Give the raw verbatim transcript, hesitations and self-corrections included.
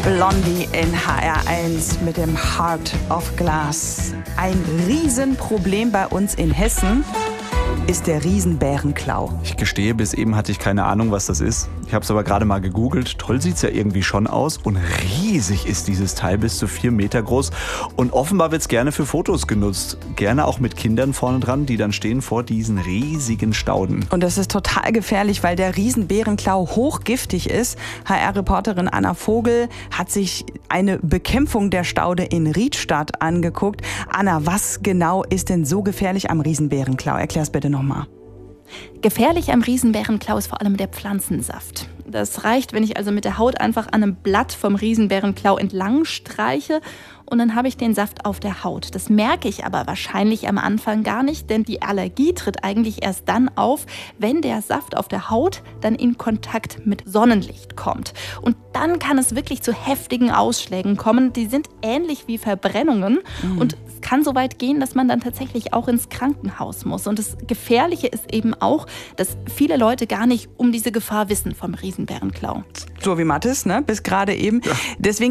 Blondie in H R eins mit dem Heart of Glass. Ein Riesenproblem bei uns in Hessen ist der Riesenbärenklau. Ich gestehe, bis eben hatte ich keine Ahnung, was das ist. Ich habe es aber gerade mal gegoogelt. Toll sieht es ja irgendwie schon aus. Und riesig ist dieses Teil, bis zu vier Meter groß. Und offenbar wird es gerne für Fotos genutzt. Gerne auch mit Kindern vorne dran, die dann stehen vor diesen riesigen Stauden. Und das ist total gefährlich, weil der Riesenbärenklau hochgiftig ist. H R-Reporterin Anna Vogel hat sich eine Bekämpfung der Staude in Riedstadt angeguckt. Anna, was genau ist denn so gefährlich am Riesenbärenklau? Erklär's bitte nochmal. Gefährlich am Riesenbärenklau ist vor allem der Pflanzensaft. Das reicht, wenn ich also mit der Haut einfach an einem Blatt vom Riesenbärenklau entlang streiche und dann habe ich den Saft auf der Haut. Das merke ich aber wahrscheinlich am Anfang gar nicht, denn die Allergie tritt eigentlich erst dann auf, wenn der Saft auf der Haut dann in Kontakt mit Sonnenlicht kommt. Und dann kann es wirklich zu heftigen Ausschlägen kommen. Die sind ähnlich wie Verbrennungen mhm. und es kann so weit gehen, dass man dann tatsächlich auch ins Krankenhaus muss. Und das Gefährliche ist eben auch, dass viele Leute gar nicht um diese Gefahr wissen vom Riesenbärenklau. So wie Mathis, ne? Bis gerade eben. Ja. Deswegen